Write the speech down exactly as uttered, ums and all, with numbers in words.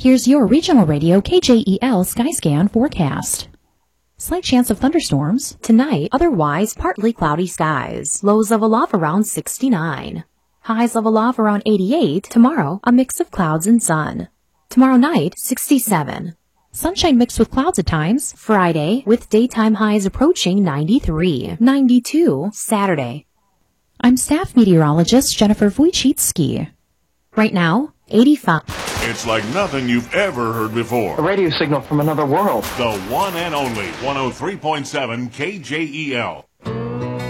Here's your regional radio K J E L Skyscan forecast. Slight chance of thunderstorms. Tonight, otherwise partly cloudy skies. Lows of aloft around sixty-nine. Highs of aloft around eighty-eight. Tomorrow, a mix of clouds and sun. Tomorrow night, sixty-seven. Sunshine mixed with clouds at times. Friday, with daytime highs approaching ninety-three. ninety-two, Saturday. I'm staff meteorologist Jennifer Wojcicki. Right now, eighty-five. It's like nothing you've ever heard before. A radio signal from another world. The one and only one oh three point seven K J E L.